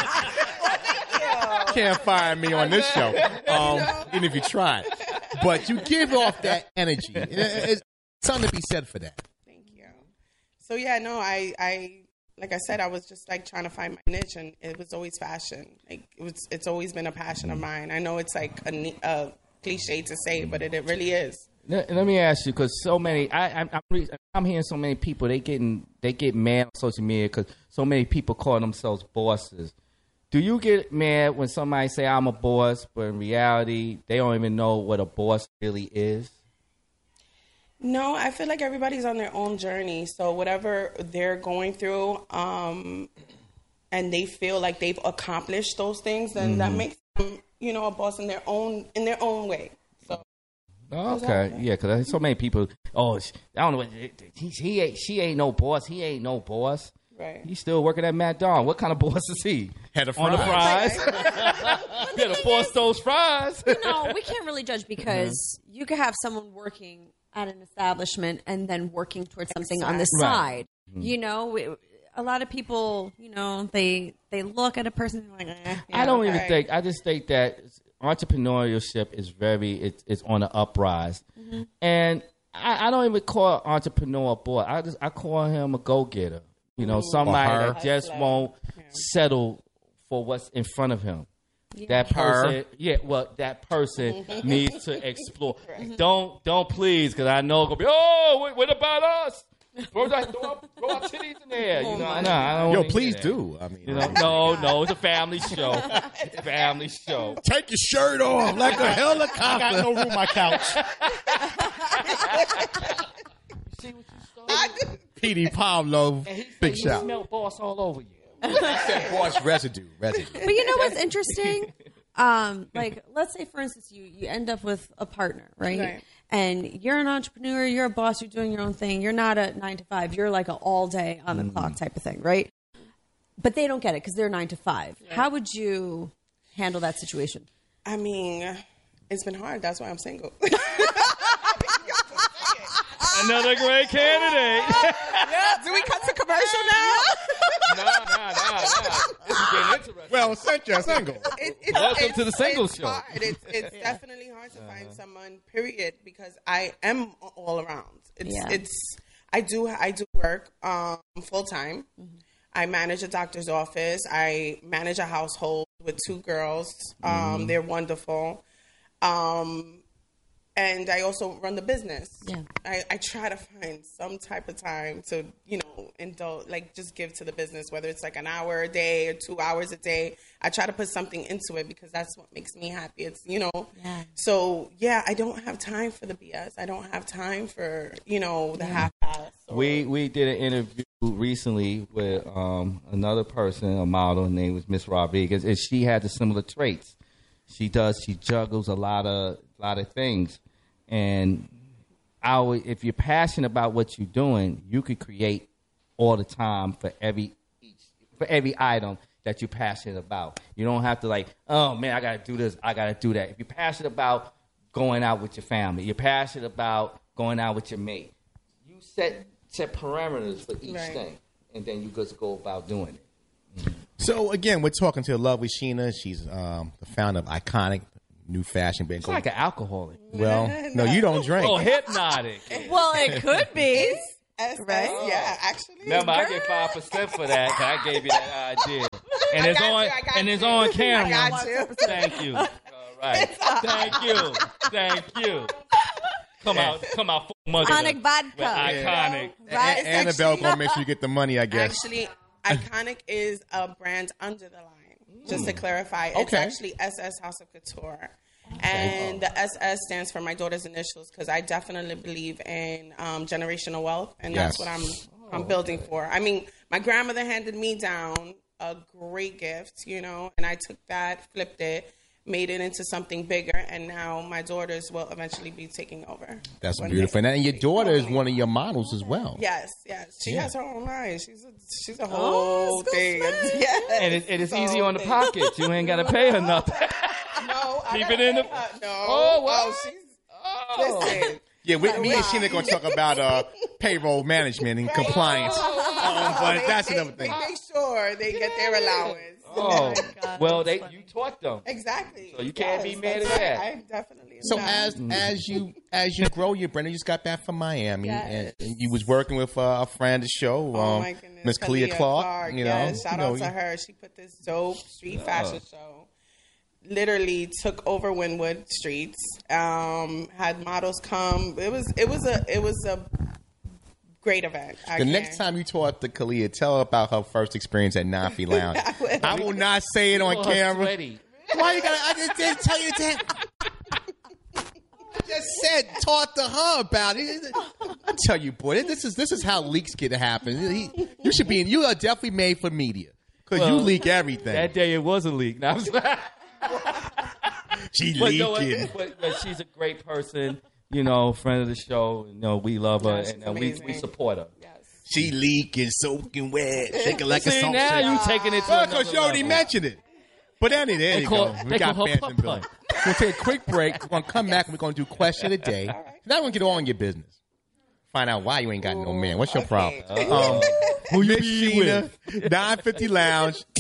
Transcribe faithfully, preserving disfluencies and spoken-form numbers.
Can't fire me on this show, um, even if you try. But you give off that energy. It's something to be said for that. Thank you. So yeah, no, I, I, like I said, I was just like trying to find my niche, and it was always fashion. Like it was, it's always been a passion of mine. I know it's like a, a cliche to say, but it, it really is. Let, let me ask you, because so many, I, I'm, I'm, I'm hearing so many people, they getting, they get mad on social media because so many people call themselves bosses. Do you get mad when somebody say I'm a boss, but in reality, they don't even know what a boss really is? No, I feel like everybody's on their own journey. So whatever they're going through, um, and they feel like they've accomplished those things, then mm-hmm. that makes them, you know, a boss in their own in their own way. So. Okay, yeah, because there's so many people. Oh, I don't know. What, he, he ain't. She ain't no boss. He ain't no boss. Right. He's still working at McDonald's. What kind of boss is he? Head of on fries. the fries. Yeah, the force those fries. You know, we can't really judge because mm-hmm. you could have someone working at an establishment and then working towards something on the side. Right. Mm-hmm. You know, we, a lot of people, you know, they they look at a person and like, eh, yeah, I don't okay. even think. I just think that entrepreneurship is very. It's, it's on the uprise, mm-hmm. and I, I don't even call entrepreneur a boy. I just I call him a go getter. You know, somebody that just won't settle for what's in front of him. Yeah. That person, her. yeah, well, that person needs to explore. Right. Don't, don't please, because I know it's gonna be. Oh, what, what about us? Throw that, throw, our, throw our titties in there. You know, oh no, I don't. Yo, please do. I mean, you know, no, no, it's a family show. It's a family show. Take your shirt off like a helicopter. I got no room on my couch. See what you started? P D Pablo, big he shout. Smell boss all over you. He said boss residue, residue. But you know what's interesting? Um, like, let's say, for instance, you, you end up with a partner, right? right? And you're an entrepreneur, you're a boss, you're doing your own thing. You're not a nine to five. You're like an all day on the mm. clock type of thing, right? But they don't get it because they're nine to five. Right. How would you handle that situation? I mean, it's been hard. That's why I'm single. Another great candidate. Yeah. Do we cut to commercial now? No, no, no, no. This is getting interesting. Well, since you're single. It, it, Welcome it's, to the single it's show. Hard. It's, it's yeah. definitely hard to uh-huh. find someone, period, because I am all around. It's, yeah. it's, I do, I do work um, full time. Mm-hmm. I manage a doctor's office. I manage a household with two girls. Um, mm-hmm. They're wonderful. Um, And I also run the business. Yeah. I, I try to find some type of time to, you know, indulge, like just give to the business, whether it's like an hour a day or two hours a day. I try to put something into it because that's what makes me happy. It's, you know, yeah. so yeah, I don't have time for the B S. I don't have time for, you know, the yeah. half-ass. Or... We we did an interview recently with um, another person, a model, her name was Miss Rodriguez, and she had the similar traits. She does, she juggles a lot of, a lot of things. And I always, if you're passionate about what you're doing, you could create all the time for every for every item that you're passionate about. You don't have to like, oh man, I got to do this, I got to do that. If you're passionate about going out with your family, you're passionate about going out with your mate, you set set parameters for each right. thing, and then you just go about doing it. Mm-hmm. So again, we're talking to the lovely Sheena. She's um, the founder of Iconic. New fashion brand. It's like an alcoholic. Well, no, you don't drink. Oh, Hypnotic. Well, it could be. S- right? Oh. Yeah, actually. Remember, I get five percent for that. I gave you that idea. And it's on you, and you. it's on camera. I got you. Thank you. All right. Thank you. Thank you. Come out, come out, Iconic vodka. Iconic. Yeah. Right. Annabelle gonna make sure you get the money, I guess. Actually, Iconic is a brand under the line. Just to clarify, it's okay. actually S S House of Couture. And the S S stands for my daughter's initials because I definitely believe in um, generational wealth, and yes. that's what I'm I'm building for. I mean, my grandmother handed me down a great gift, you know, and I took that, flipped it, made it into something bigger, and now my daughters will eventually be taking over. That's beautiful. And your daughter is one of your models as well. Yes, yes. She yeah. has her own line. She's a, she's a whole oh, thing. Yes. And, it, and it's so easy on the pockets. You ain't got to pay her nothing. No, I Keep it in the... Uh, no. Oh, well. Oh, she's... Oh. Listen. Yeah, with me and Sheena going to talk about uh, payroll management and compliance. Oh, um, but they, that's they, another thing. They make sure they get their allowance. Oh, God, well, they funny. you taught them. Exactly. So you can't Yes, be mad at that's that. right. I definitely am So not. as as you as you grow your brand, you just got back from Miami, Yes. and, and you was working with uh, a friend of the show, Oh um, my goodness. Miss Kalia Clark. You know, yes, shout you know, out to you- her. She put this dope street fashion show. Literally took over Wynwood streets. Um, had models come. It was it was a it was a great event. I The can't- next time you talk to Kalia, tell her about her first experience at Nafi Lounge. I will. I will not say it on Oh, camera. sweaty. Why you gotta? I just didn't tell you that. I just said talk to her about it. I tell you, boy, this is this is how leaks get to happen. He- you should be. You are definitely made for media because you Well, leak everything. That day it was a leak. Now, she but, no, leaking. but, but she's a great person. You know, friend of the show. You know, we love her Yeah, she's and uh, we, we amazing. support her. Yes. She leaking, soaking wet, shaking like a See, salt now shaker. you taking it to Well, another because you already level. mentioned it. But anyway, there They you call- go. We they got call her fans Putt and Billy. Putt. We'll take a quick break. We're going to come back and we're going to do question of the day. Now we're going to get all in your business. Find out why you ain't got no man. What's your Okay. problem? Um, who you Miss be Sheena, nine fifty Lounge,